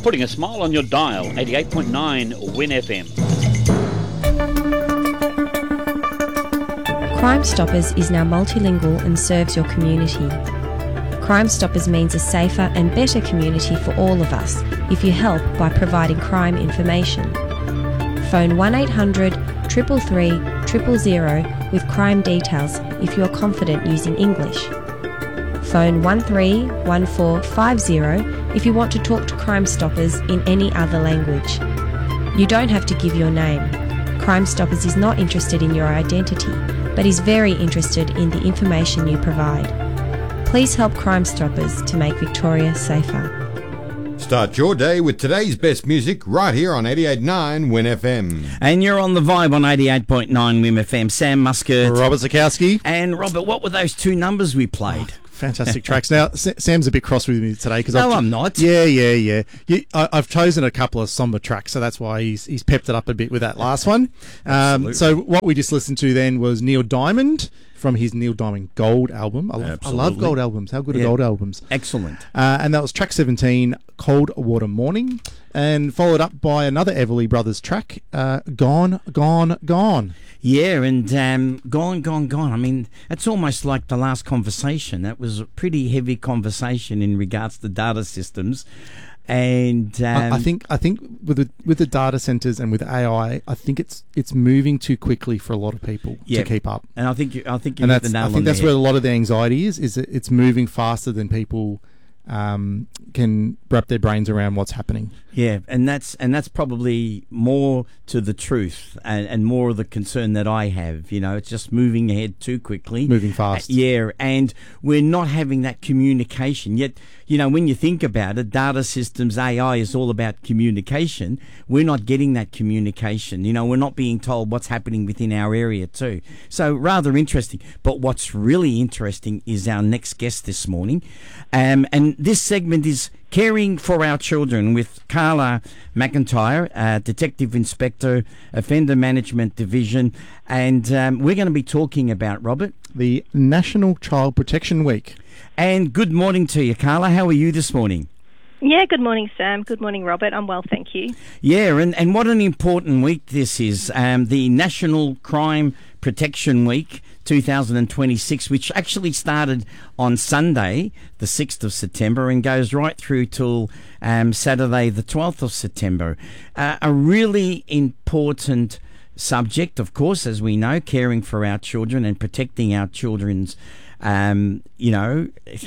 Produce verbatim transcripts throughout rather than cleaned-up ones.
putting a smile on your dial. eighty-eight point nine Win F M. Crime Stoppers is now multilingual and serves your community. Crime Stoppers means a safer and better community for all of us if you help by providing crime information. Phone one eight hundred, three three three, zero zero zero with crime details if you are confident using English. Phone one three one four five zero if you want to talk to Crime Stoppers in any other language. You don't have to give your name. Crime Stoppers is not interested in your identity, but is very interested in the information you provide. Please help Crime Stoppers to make Victoria safer. Start your day with today's best music right here on eighty-eight point nine Win F M. And you're on The Vibe on eighty-eight point nine Win F M. Sam Muscat. Robert Zakowski. And Robert, what were those two numbers we played? Oh, fantastic tracks. Now, Sam's a bit cross with me today. Cause no, I've, I'm not. Yeah, yeah, yeah. You, I, I've chosen a couple of somber tracks, so that's why he's he's pepped it up a bit with that last one. Um, so what we just listened to then was Neil Diamond from his Neil Diamond Gold album. I love, I love gold albums. How good are yeah. gold albums? Excellent. Uh, and that was track seventeen, Cold Water Morning, and followed up by another Everly Brothers track, uh, Gone, Gone, Gone. Yeah, and um, Gone, Gone, Gone. I mean, it's almost like the last conversation. That was a pretty heavy conversation in regards to data systems. And um, I, I think I think with the with the data centers and with A I, I think it's it's moving too quickly for a lot of people yeah. to keep up. And I think you, I think you and hit that's the nail I think on that's the where head. a lot of the anxiety is. Is that it's moving faster than people um, can wrap their brains around what's happening. Yeah, and that's and that's probably more to the truth and, and more of the concern that I have. You know, it's just moving ahead too quickly. Moving fast. Uh, yeah, and we're not having that communication. Yet, you know, when you think about it, data systems, A I is all about communication. We're not getting that communication. You know, we're not being told what's happening within our area too. So rather interesting. But what's really interesting is our next guest this morning. Um, and this segment is Caring for Our Children with Carla McIntyre, uh, Detective Inspector, Offender Management Division. And um, we're going to be talking about, Robert, the National Child Protection Week. And good morning to you, Carla. How are you this morning? Yeah, good morning, Sam. Good morning, Robert. I'm well, thank you. Yeah, and, and what an important week this is. Um, the National Crime Protection Week two thousand twenty-six, which actually started on Sunday, the sixth of September, and goes right through till um, Saturday, the twelfth of September. Uh, a really important subject, of course, as we know, caring for our children and protecting our children's, um, you know,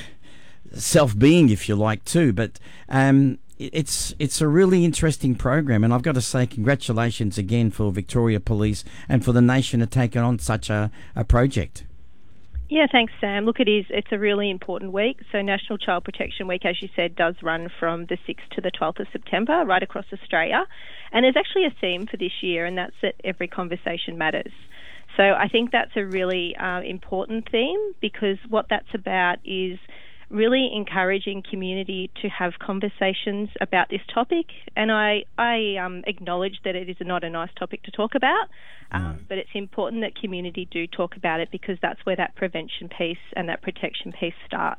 self-being, if you like, too. But um, it's it's a really interesting program, and I've got to say congratulations again for Victoria Police and for the nation to take on such a, a project. Yeah, thanks, Sam. Look, it is. It's a really important week. So National Child Protection Week, as you said, does run from the sixth to the twelfth of September, right across Australia. And there's actually a theme for this year, and that's that every conversation matters. So I think that's a really uh, important theme, because what that's about is really encouraging community to have conversations about this topic. And I, I um, acknowledge that it is not a nice topic to talk about, um, no. but it's important that community do talk about it, because that's where that prevention piece and that protection piece starts.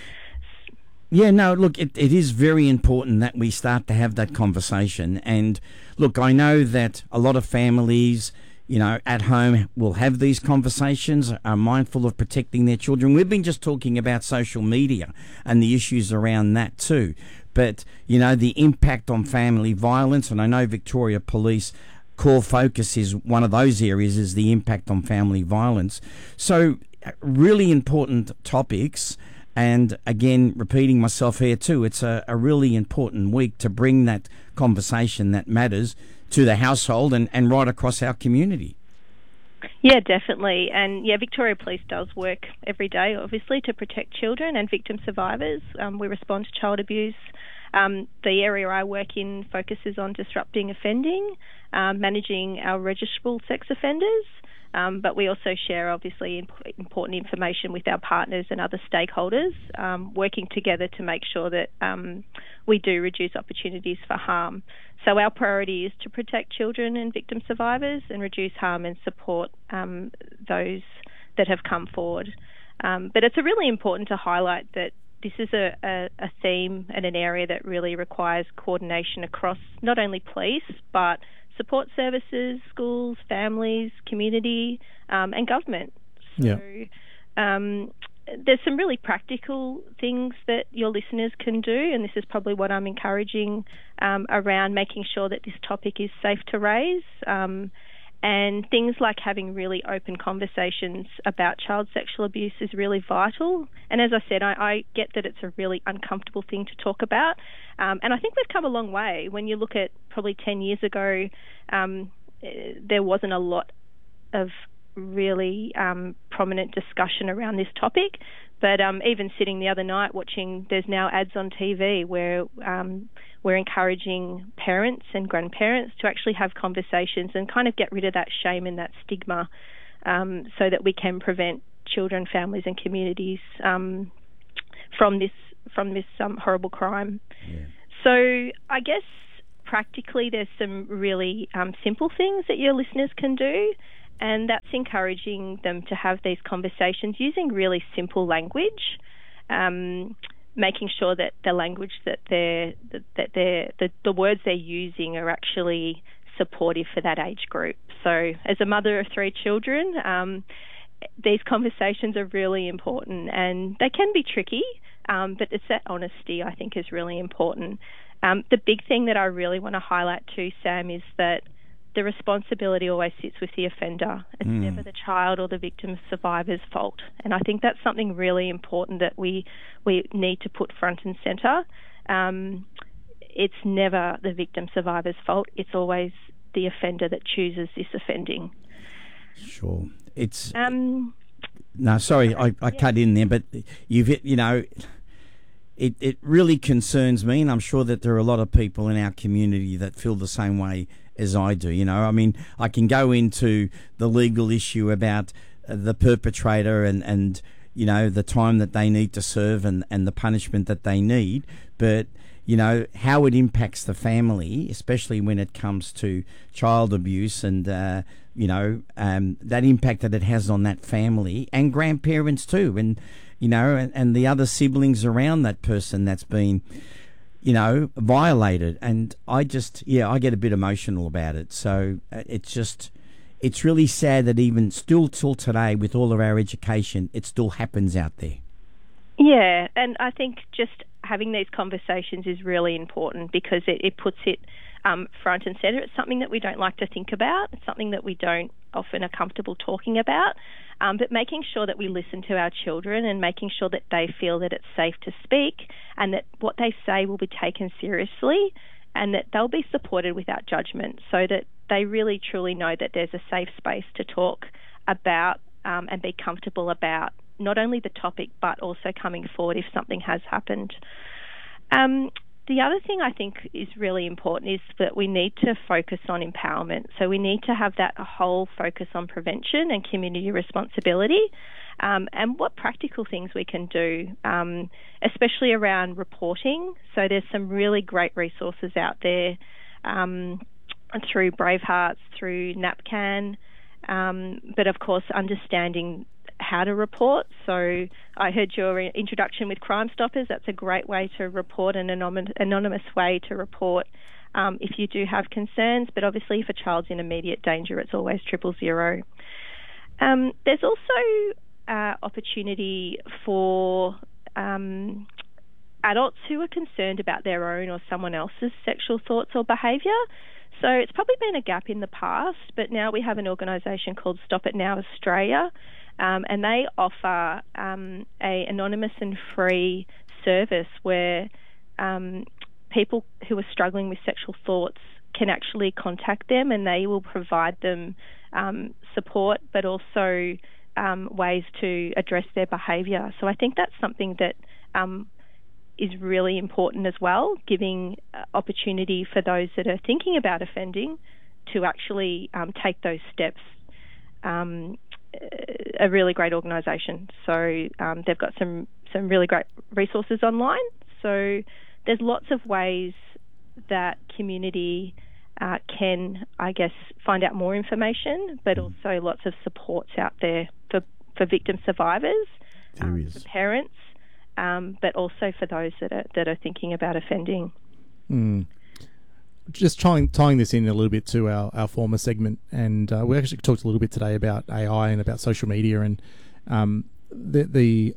Yeah, no, look, it, it is very important that we start to have that conversation. And look, I know that a lot of families, you know, at home will have these conversations, are mindful of protecting their children. We've been just talking about social media and the issues around that too. But, you know, the impact on family violence, and I know Victoria Police core focus is one of those areas, is the impact on family violence. So really important topics. And again, repeating myself here too, it's a, a really important week to bring that conversation that matters to the household and, and right across our community. Yeah, definitely. And yeah, Victoria Police does work every day, obviously, to protect children and victim survivors. Um, we respond to child abuse. Um, the area I work in focuses on disrupting offending, um, managing our registrable sex offenders. Um, but we also share, obviously, imp- important information with our partners and other stakeholders, um, working together to make sure that um, we do reduce opportunities for harm. So our priority is to protect children and victim survivors and reduce harm and support um, those that have come forward. Um, but it's really important to highlight that this is a, a, a theme and an area that really requires coordination across not only police but support services, schools, families, community, um, and government. So, Yeah. um, there's some really practical things that your listeners can do, and this is probably what I'm encouraging um, around making sure that this topic is safe to raise. Um, and things like having really open conversations about child sexual abuse is really vital. And as I said, I, I get that it's a really uncomfortable thing to talk about. Um, and I think we've come a long way. When you look at probably ten years ago, um, there wasn't a lot of really um, prominent discussion around this topic. But um, even sitting the other night watching, there's now ads on T V where um, we're encouraging parents and grandparents to actually have conversations and kind of get rid of that shame and that stigma um, so that we can prevent children, families and communities um, from this from this um, horrible crime. Yeah. So I guess practically there's some really um, simple things that your listeners can do. And that's encouraging them to have these conversations using really simple language, um, making sure that the language that they're that, that they're the, the words they're using are actually supportive for that age group. So, as a mother of three children, um, these conversations are really important, and they can be tricky. Um, but it's that honesty I think is really important. Um, the big thing that I really want to highlight too, Sam, is that the responsibility always sits with the offender. It's mm. never the child or the victim survivor's fault. And I think that's something really important that we we need to put front and centre. Um, it's never the victim survivor's fault. It's always the offender that chooses this offending. Sure. It's... Um, no, sorry, I, I yeah. cut in there, but you've hit, you know... It, it really concerns me, and I'm sure that there are a lot of people in our community that feel the same way as I do. You know, I mean, I can go into the legal issue about the perpetrator and, and you know, the time that they need to serve and, and the punishment that they need, but, you know, how it impacts the family, especially when it comes to child abuse and, uh, you know, um, that impact that it has on that family and grandparents too, and you know, and, and the other siblings around that person that's been, you know, violated. And I just, yeah, I get a bit emotional about it. So uh, it's just, it's really sad that even still till today, with all of our education, it still happens out there. Yeah, and I think just having these conversations is really important because it, it puts it um, front and centre. It's something that we don't like to think about. It's something that we don't often are comfortable talking about. Um, but making sure that we listen to our children and making sure that they feel that it's safe to speak and that what they say will be taken seriously and that they'll be supported without judgment so that they really truly know that there's a safe space to talk about um, and be comfortable about not only the topic but also coming forward if something has happened. Um, the other thing I think is really important is that we need to focus on empowerment. So we need to have that whole focus on prevention and community responsibility um, and what practical things we can do, um, especially around reporting. So there's some really great resources out there um, through Bravehearts, through NAPCAN, um, but of course understanding how to report. So I heard your introduction with Crime Stoppers. That's a great way to report, an anonymous way to report um, if you do have concerns. But obviously if a child's in immediate danger, it's always triple zero. Um, there's also uh, opportunity for um, adults who are concerned about their own or someone else's sexual thoughts or behaviour. So it's probably been a gap in the past, but now we have an organisation called Stop It Now Australia, Um, and they offer um, a anonymous and free service where um, people who are struggling with sexual thoughts can actually contact them and they will provide them um, support but also um, ways to address their behaviour. So I think that's something that um, is really important as well, giving opportunity for those that are thinking about offending to actually um, take those steps. Um, a really great organisation. So um, they've got some, some really great resources online. So there's lots of ways that community uh, can, I guess, find out more information, but also lots of supports out there for, for victim survivors, um, for parents, um, but also for those that are that are thinking about offending. Mm. Just tying, tying this in a little bit to our, our former segment, and uh, we actually talked a little bit today about A I and about social media and um, the, the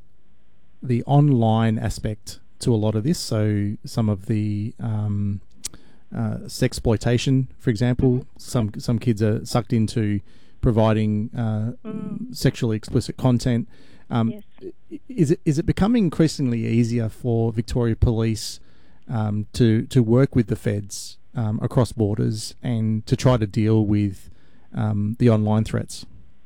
the online aspect to a lot of this. So some of the um, uh, sexploitation, for example, mm-hmm. some some kids are sucked into providing uh, mm. sexually explicit content. Um, yes. Is it is it becoming increasingly easier for Victoria Police um, to to work with the feds Um, across borders and to try to deal with um, the online threats?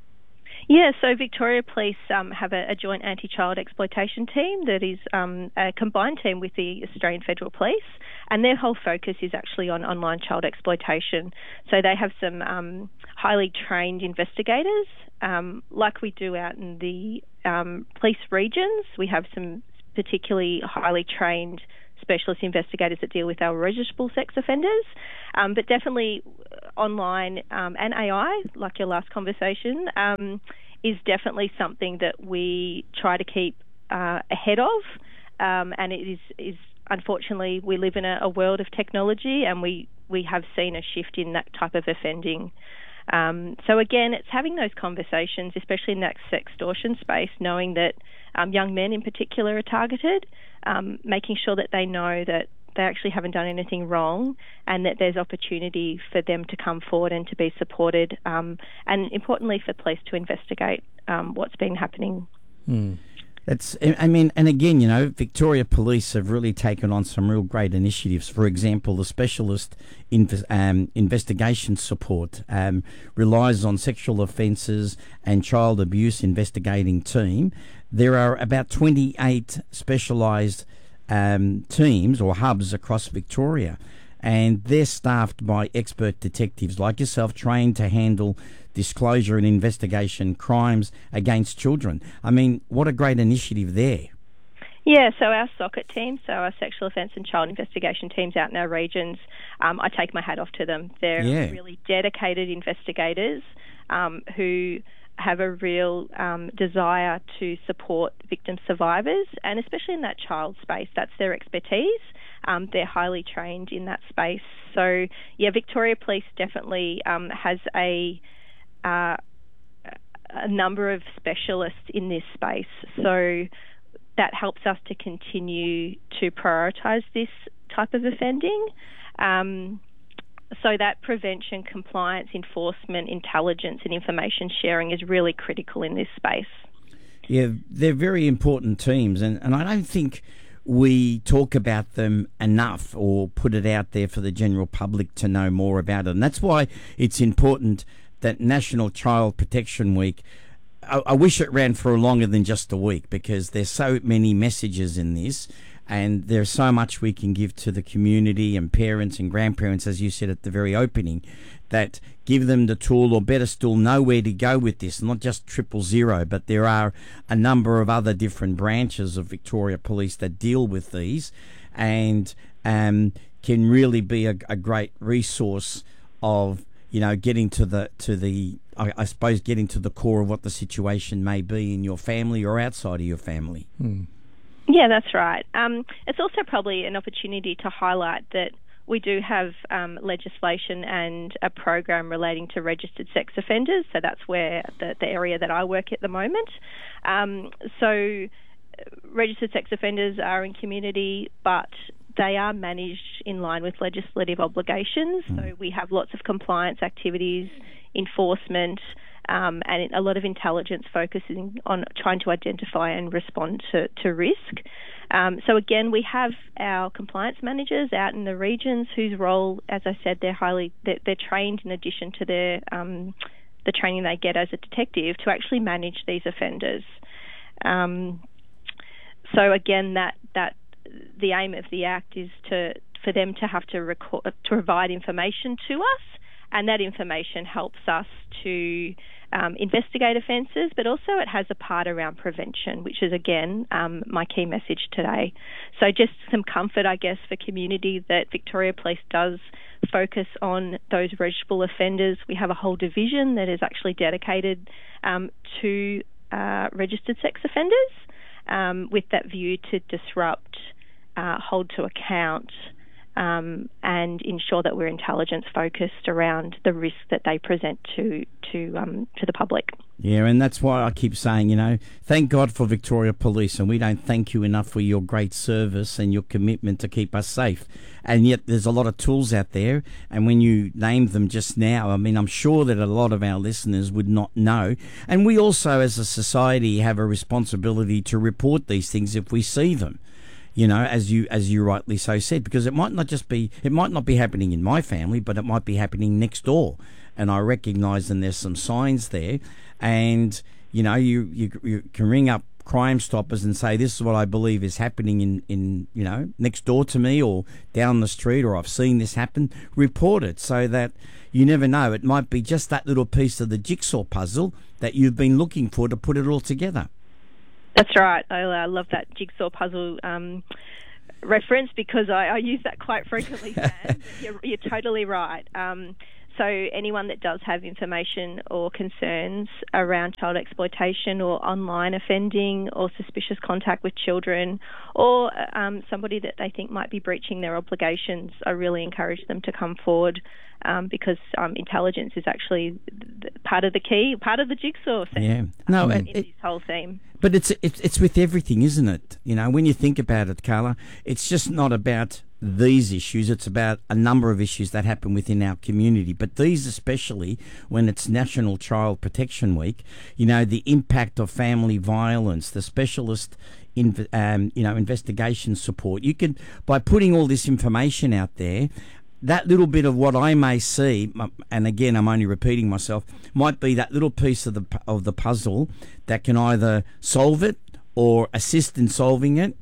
Yeah, so Victoria Police um, have a, a joint anti-child exploitation team that is um, a combined team with the Australian Federal Police, and their whole focus is actually on online child exploitation. So they have some um, highly trained investigators, um, like we do out in the um, police regions. We have some particularly highly trained specialist investigators that deal with our registrable sex offenders, um, but definitely online um, and A I, like your last conversation, um, is definitely something that we try to keep uh, ahead of, um, and it is, is unfortunately we live in a, a world of technology, and we, we have seen a shift in that type of offending. Um, so again, it's having those conversations, especially in that sextortion space, knowing that um, young men in particular are targeted, um, making sure that they know that they actually haven't done anything wrong and that there's opportunity for them to come forward and to be supported, um, and importantly for police to investigate um, what's been happening. Mm. That's, I mean, and again, you know, Victoria Police have really taken on some real great initiatives. For example, the specialist inv- um, investigation support um, relies on sexual offences and child abuse investigating team. There are about twenty-eight specialised um, teams or hubs across Victoria, and they're staffed by expert detectives like yourself, trained to handle disclosure and investigation crimes against children. I mean, what a great initiative there. Yeah, so our SOCIT team, so our sexual offence and child investigation teams out in our regions, um, I take my hat off to them. They're yeah. really dedicated investigators um, who have a real um, desire to support victim survivors, and especially in that child space. That's their expertise. Um, they're highly trained in that space. So, yeah, Victoria Police definitely um, has a uh, a number of specialists in this space. So that helps us to continue to prioritise this type of offending. Um, so that prevention, compliance, enforcement, intelligence and information sharing is really critical in this space. Yeah, they're very important teams, and, and I don't think we talk about them enough or put it out there for the general public to know more about it. And that's why it's important that National Child Protection Week, I, I wish it ran for longer than just a week, because there's so many messages in this, and there's so much we can give to the community and parents and grandparents, as you said at the very opening, that give them the tool, or better still, know where to go with this. Not just triple zero, but there are a number of other different branches of Victoria Police that deal with these, and um, can really be a, a great resource of, you know, getting to the to the I, I suppose getting to the core of what the situation may be in your family or outside of your family. Hmm. Yeah, that's right. Um, it's also probably an opportunity to highlight that we do have um, legislation and a program relating to registered sex offenders. So that's where the, the area that I work at the moment. Um, so registered sex offenders are in community, but they are managed in line with legislative obligations. Mm. So we have lots of compliance activities, enforcement, um, and a lot of intelligence focusing on trying to identify and respond to, to risk. Um, so again, we have our compliance managers out in the regions whose role, as I said, they're highly they're, they're trained in addition to their um, the training they get as a detective to actually manage these offenders. Um, so again, that that the aim of the Act is to for them to have to record, to provide information to us, and that information helps us to um, investigate offences, but also it has a part around prevention, which is, again, um, my key message today. So just some comfort, I guess, for community that Victoria Police does focus on those registrable offenders. We have a whole division that is actually dedicated um, to uh, registered sex offenders. um, with that view to disrupt, uh, hold to account, um, and ensure that we're intelligence focused around the risk that they present to to um, to the public. Yeah, and that's why I keep saying, you know, thank God for Victoria Police, and we don't thank you enough for your great service and your commitment to keep us safe. And yet there's a lot of tools out there, and when you named them just now, I mean, I'm sure that a lot of our listeners would not know. And we also, as a society, have a responsibility to report these things if we see them. You know, as you as you rightly so said, because it might not just be it might not be happening in my family, but it might be happening next door, and I recognise and there's some signs there, and you know, you you, you can ring up Crime Stoppers and say, this is what I believe is happening in, in you know next door to me or down the street, or I've seen this happen. Report it, so that you never know, it might be just that little piece of the jigsaw puzzle that you've been looking for to put it all together. That's right. I uh, love that jigsaw puzzle um, reference, because I, I use that quite frequently, Sam. you're, you're totally right. Um, so anyone that does have information or concerns around child exploitation or online offending or suspicious contact with children, or um, somebody that they think might be breaching their obligations, I really encourage them to come forward, um, because um, intelligence is actually part of the key, part of the jigsaw. Sam, yeah. No, um, it, in it, this whole theme. But it's, it's it's with everything, isn't it? You know, when you think about it, Carla, it's just not about these issues. It's about a number of issues that happen within our community. But these, especially when it's National Child Protection Week, you know, the impact of family violence, the specialist in, um, you know, investigation support. You can, by putting all this information out there, that little bit of what I may see, and again, I'm only repeating myself, might be that little piece of the of the puzzle that can either solve it or assist in solving it,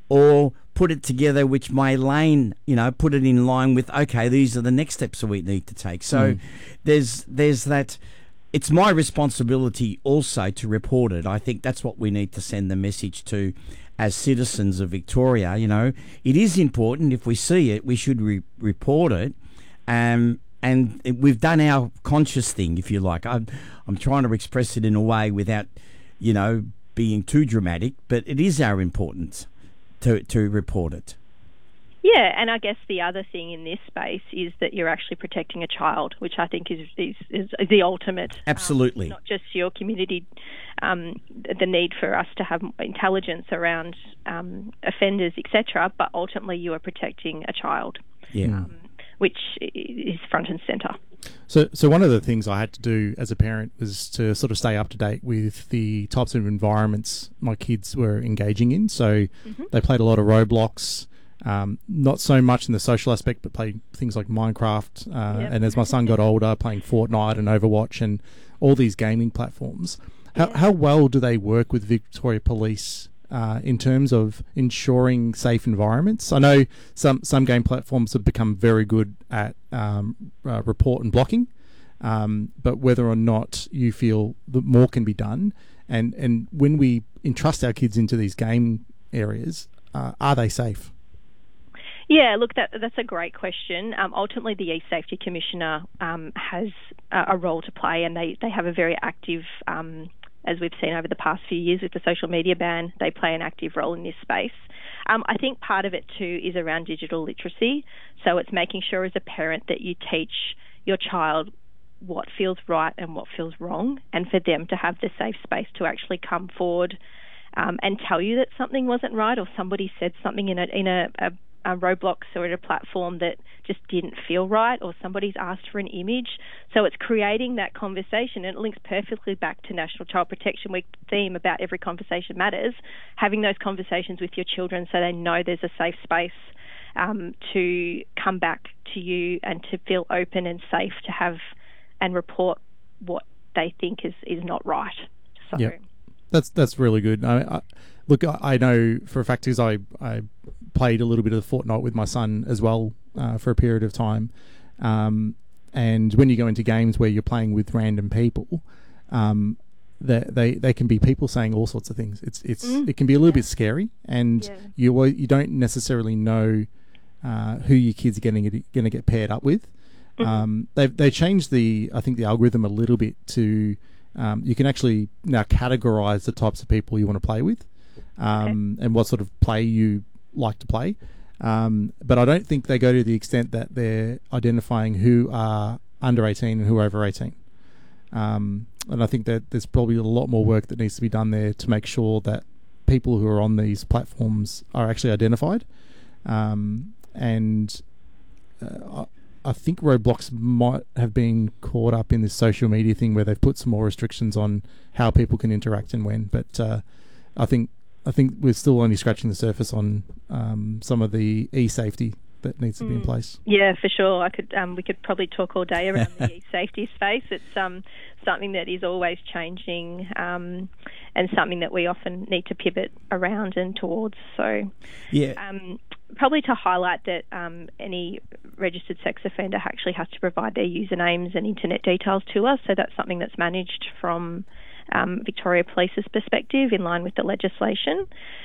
or put it together, which may lane, you know, put it in line with, okay, these are the next steps that we need to take. So mm. there's there's that. It's my responsibility also to report it. I think that's what we need to send the message to as citizens of Victoria. You know, it is important. If we see it, we should re- report it. Um, and it, we've done our conscious thing, if you like. I'm, I'm trying to express it in a way without, you know, being too dramatic, but it is our importance to, to report it. Yeah, and I guess the other thing in this space is that you're actually protecting a child, which I think is is, is the ultimate. Absolutely. Um, not just your community, um, the need for us to have intelligence around um, offenders, et cetera, but ultimately you are protecting a child, yeah. um, which is front and centre. So, so one of the things I had to do as a parent was to sort of stay up to date with the types of environments my kids were engaging in. So mm-hmm. they played a lot of Roblox. Um, not so much in the social aspect, but playing things like Minecraft. Uh, yep. And as my son got older, playing Fortnite and Overwatch and all these gaming platforms. How, yeah. how well do they work with Victoria Police uh, in terms of ensuring safe environments? I know some, some game platforms have become very good at um, uh, report and blocking, um, but whether or not you feel that more can be done, and, and when we entrust our kids into these game areas, uh, are they safe? Yeah, look, that, that's a great question. Um, ultimately, the E-Safety Commissioner um, has a, a role to play, and they, they have a very active, um, as we've seen over the past few years with the social media ban, they play an active role in this space. Um, I think part of it, too, is around digital literacy. So it's making sure as a parent that you teach your child what feels right and what feels wrong, and for them to have the safe space to actually come forward um, and tell you that something wasn't right, or somebody said something in a, in a, a Uh, Roblox or at a platform that just didn't feel right, or somebody's asked for an image. So it's creating that conversation, and it links perfectly back to National Child Protection Week theme about every conversation matters, having those conversations with your children so they know there's a safe space um, to come back to you and to feel open and safe to have and report what they think is, is not right. So. Yep. That's that's really good. I, I, look, I, I know for a fact because I, I played a little bit of Fortnite with my son as well uh, for a period of time. Um, and when you go into games where you're playing with random people, um, they, they they can be people saying all sorts of things. It's it's mm. it can be a little yeah. bit scary, and yeah. you you don't necessarily know uh, who your kids are getting going to get paired up with. Mm-hmm. Um, they they changed the I think the algorithm a little bit to. Um, you can actually now categorize the types of people you want to play with. um, okay. and what sort of play you like to play. Um, but I don't think they go to the extent that they're identifying who are under eighteen and who are over eighteen. Um, and I think that there's probably a lot more work that needs to be done there to make sure that people who are on these platforms are actually identified. Um, and uh, I, I think Roblox might have been caught up in this social media thing where they've put some more restrictions on how people can interact and when. But uh, I think I think we're still only scratching the surface on um, some of the e-safety that needs to be in place. Yeah, for sure. I could. Um, we could probably talk all day around the e-safety space. It's um, something that is always changing, um, and something that we often need to pivot around and towards. So, yeah. Um, probably to highlight that um, any registered sex offender actually has to provide their usernames and internet details to us. So that's something that's managed from Um, Victoria Police's perspective in line with the legislation.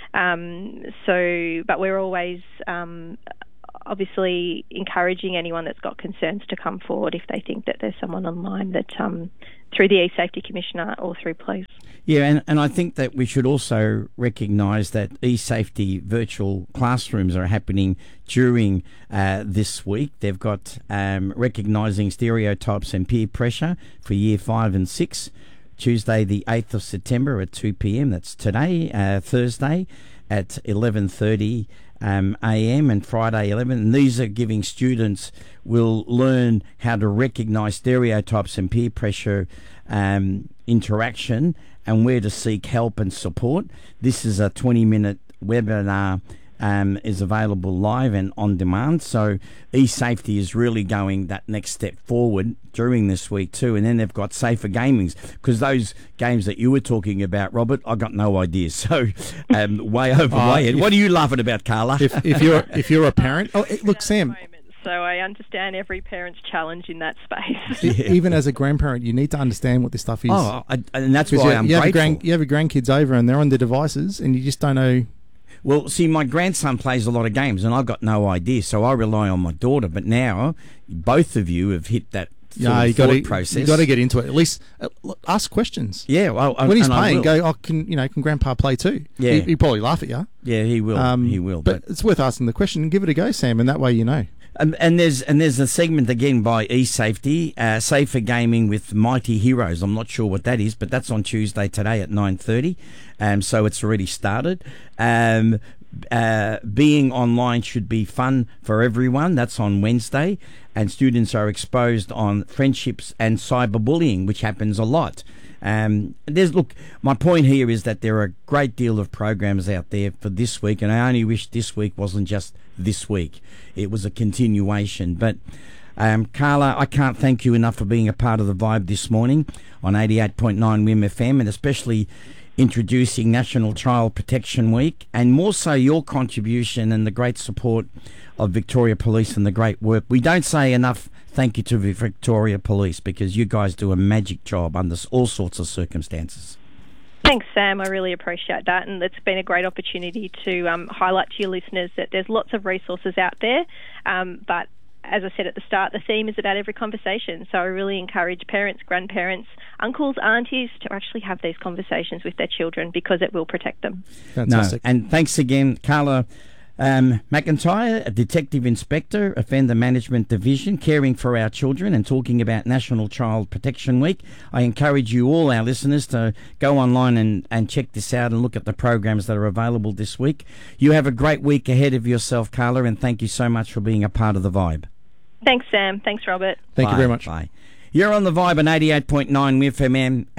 Um, so, but we're always um, obviously encouraging anyone that's got concerns to come forward if they think that there's someone online that um, through the E-Safety Commissioner or through police. Yeah, and, and I think that we should also recognise that e-safety virtual classrooms are happening during uh, this week. They've got um, recognising stereotypes and peer pressure for year five and six. Tuesday the eighth of September at two p.m. That's today, uh, Thursday at eleven thirty um, a m and Friday eleven. And these are giving students will learn how to recognise stereotypes and peer pressure um, interaction and where to seek help and support. This is a twenty minute webinar. Um, is available live and on demand. So e-safety is really going that next step forward during this week too. And then they've got safer gamings, because those games that you were talking about, Robert, I got no idea. So um, way over oh, way. If, what are you laughing about, Carla? If, if you're if you're a parent, oh look, Sam. So I understand every parent's challenge in that space. Even as a grandparent, you need to understand what this stuff is. Oh, I, and that's why you, I'm you grateful. Have grand, you have your grandkids over and they're on their devices, and you just don't know. Well, see, my grandson plays a lot of games, and I've got no idea, so I rely on my daughter. But now, both of you have hit that yeah, you thought gotta, process. You got to get into it. At least uh, ask questions. Yeah, well, when he's and playing, go, "Oh, can you know? Can Grandpa play too?" Yeah, he, he'll probably laugh at you. Yeah, he will. Um, he will. But, but it's worth asking the question and give it a go, Sam, and that way you know. Um, and there's and there's a segment again by eSafety, uh, Safer Gaming with Mighty Heroes. I'm not sure what that is, but that's on Tuesday today at nine thirty. Um, so it's already started. Um, uh, being online should be fun for everyone. That's on Wednesday, and students are exposed on friendships and cyberbullying, which happens a lot. Um, there's look. My point here is that there are a great deal of programs out there for this week, and I only wish this week wasn't just this week. It was a continuation. But um, Carla, I can't thank you enough for being a part of the Vibe this morning on eighty-eight point nine W I M F M, and especially introducing National Child Protection Week, and more so your contribution and the great support of Victoria Police and the great work. We don't say enough thank you to Victoria Police, because you guys do a magic job under all sorts of circumstances. Thanks, Sam. I really appreciate that, and it's been a great opportunity to um, highlight to your listeners that there's lots of resources out there, um, but as I said at the start, the theme is about every conversation. So I really encourage parents, grandparents, uncles, aunties to actually have these conversations with their children, because it will protect them. Fantastic. No, and thanks again, Carla um, McIntyre, a Detective Inspector, Offender Management Division, caring for our children and talking about National Child Protection Week. I encourage you all, our listeners, to go online and, and check this out and look at the programs that are available this week. You have a great week ahead of yourself, Carla, and thank you so much for being a part of the Vibe. Thanks, Sam. Thanks, Robert. Thank Bye. you very much. Bye. You're on the Vibe on eighty-eight point nine W I M F M.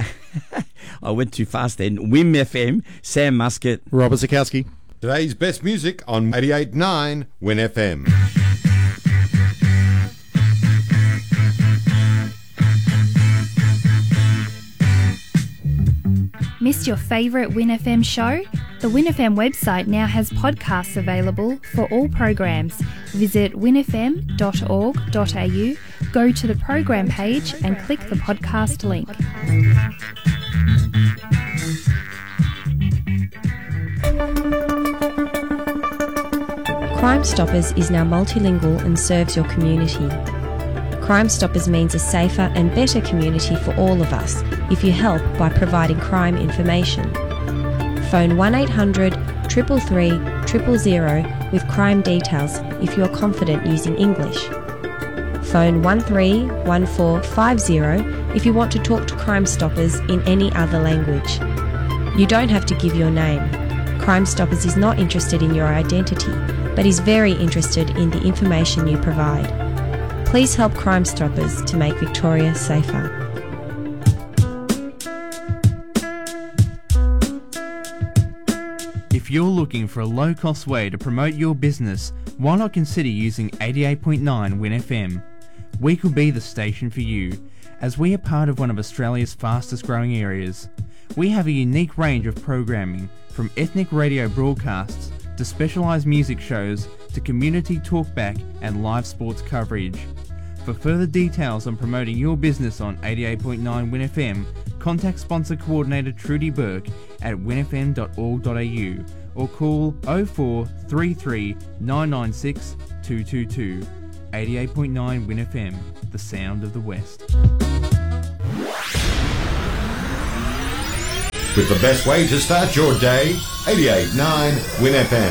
I went too fast then. W I M F M, Sam Muscat. Robert Zukowski. Today's best music on eighty-eight point nine W I N F M. Missed your favourite W I N F M show? The W I N F M website now has podcasts available for all programs. Visit win f m dot org dot a u, go to the program page and click the podcast link. Crime Stoppers is now multilingual and serves your community. Crime Stoppers means a safer and better community for all of us if you help by providing crime information. Phone one eight hundred triple three triple zero with crime details if you're confident using English. Phone one three one four five zero if you want to talk to Crime Stoppers in any other language. You don't have to give your name. Crime Stoppers is not interested in your identity, but is very interested in the information you provide. Please help Crime Stoppers to make Victoria safer. If you're looking for a low-cost way to promote your business, why not consider using eighty-eight point nine Win F M? We could be the station for you, as we are part of one of Australia's fastest growing areas. We have a unique range of programming, from ethnic radio broadcasts to specialised music shows to community talkback and live sports coverage. For further details on promoting your business on eighty-eight point nine Win F M, contact sponsor coordinator Trudy Burke at win f m dot org dot a u or call oh four three three nine nine six two two two. eighty-eight point nine Win F M, the sound of the West. With the best way to start your day, eighty-eight point nine Win F M.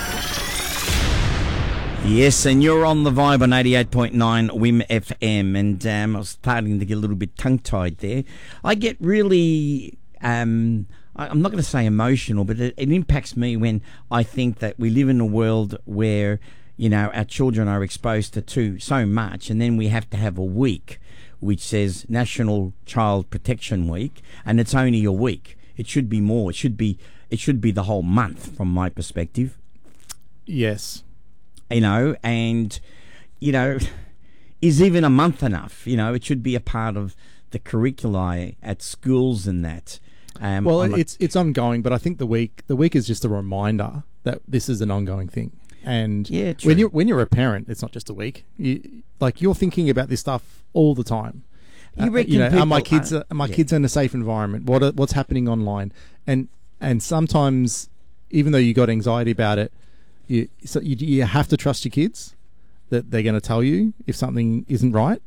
Yes, and you're on the vibe on eighty-eight point nine Wim F M, and um, I was starting to get a little bit tongue-tied there. I get really, um, I- I'm not going to say emotional, but it, it impacts me when I think that we live in a world where, you know, our children are exposed to too, so much, and then we have to have a week which says National Child Protection Week, and it's only a week. It should be more. It should be, it should be the whole month from my perspective. Yes. You know, and, you know, is even a month enough? You know, it should be a part of the curricula at schools and that. Um, Well, I'm a- it's it's ongoing, but I think the week the week is just a reminder that this is an ongoing thing. And Yeah, true. when you when you're a parent, it's not just a week. You, like you're thinking about this stuff all the time. You reckon you know, are my people kids are- are my yeah. kids in a safe environment? What are, what's happening online? And and sometimes, even though you got anxiety about it, you so you, you have to trust your kids that they're going to tell you if something isn't right.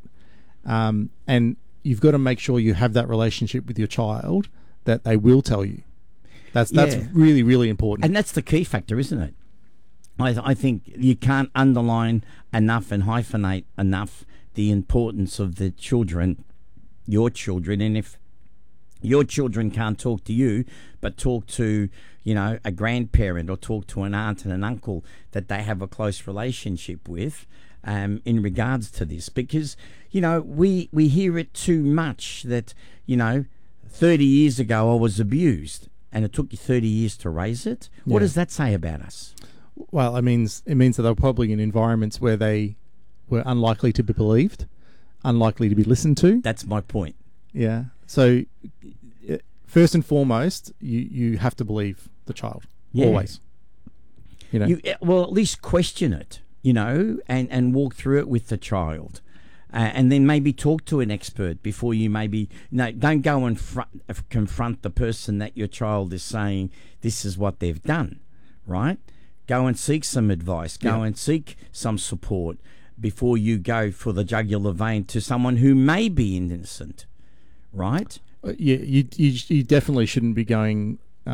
Um, and you've got to make sure you have that relationship with your child that they will tell you. That's that's Yeah. really really important. And that's the key factor, isn't it? I, I think you can't underline enough and hyphenate enough the importance of the children, your children, and if your children can't talk to you, but talk to, you know, a grandparent or talk to an aunt and an uncle that they have a close relationship with, um, in regards to this, because, you know, we, we hear it too much that, you know, thirty years ago I was abused and it took you thirty years to raise it. What Yeah. does that say about us? Well, it means it means that they're probably in environments where they were unlikely to be believed, unlikely to be listened to. That's my point. Yeah. So, uh, first and foremost, you, you have to believe the child. Yeah. Always. You know. You, eh, well, at least question it, you know, and, and walk through it with the child. Uh, and then maybe talk to an expert before you maybe... No, don't go and fr- confront the person that your child is saying this is what they've done, right? Go and seek some advice. Go Yeah. and seek some support before you go for the jugular vein to someone who may be innocent, right? Uh, yeah, you, you you definitely shouldn't be going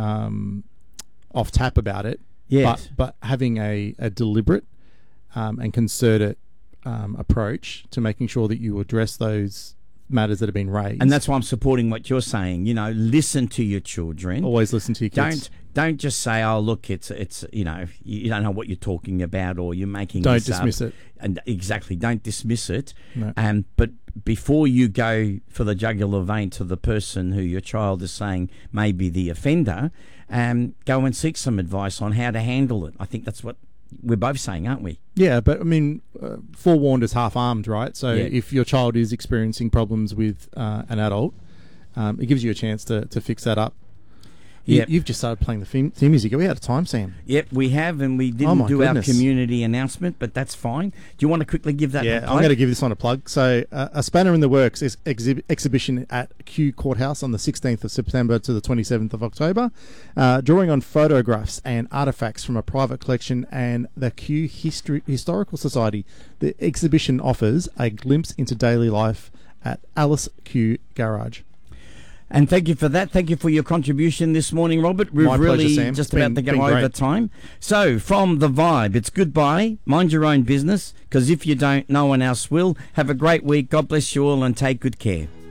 um, off tap about it. Yes. But, but having a, a deliberate um, and concerted um, approach to making sure that you address those matters that have been raised. And that's why I'm supporting what you're saying. You know, listen to your children. Always listen to your kids. Don't don't just say, "Oh, look, it's it's you know, you, you don't know what you're talking about, or you're making Don't this dismiss up." it. And exactly, don't dismiss it. No. Um, but before you go for the jugular vein to the person who your child is saying may be the offender, um, go and seek some advice on how to handle it. I think that's what we're both saying, aren't we? Yeah, but I mean, uh, forewarned is half armed, right? So Yeah. if your child is experiencing problems with uh, an adult, um, it gives you a chance to, to fix that up. You, Yep. You've just started playing the theme, theme music. Are we out of time, Sam? Yep, we have, and we Oh didn't my do goodness. our community announcement, but that's fine. Do you want to quickly give that? Yeah, a I'm plug? going to give this one a plug. So, uh, a spanner in the works is exhib- exhibition at Kew Courthouse on the sixteenth of September to the twenty-seventh of October, uh, drawing on photographs and artifacts from a private collection and the Kew History- Historical Society. The exhibition offers a glimpse into daily life at Alice Kew Garage. And thank you for that. Thank you for your contribution this morning, Robert. We've My pleasure, really Sam. just It's about been- to go been over great. time. So, from The Vibe, it's goodbye. Mind your own business, because if you don't, no one else will. Have a great week. God bless you all and take good care.